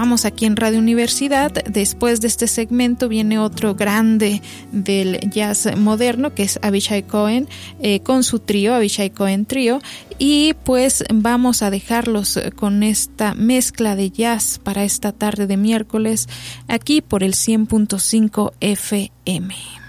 continuamos aquí en Radio Universidad. Después de este segmento viene otro grande del jazz moderno, que es Avishai Cohen, con su trío, Avishai Cohen Trio. Y pues vamos a dejarlos con esta mezcla de jazz para esta tarde de miércoles, aquí por el 100.5 FM.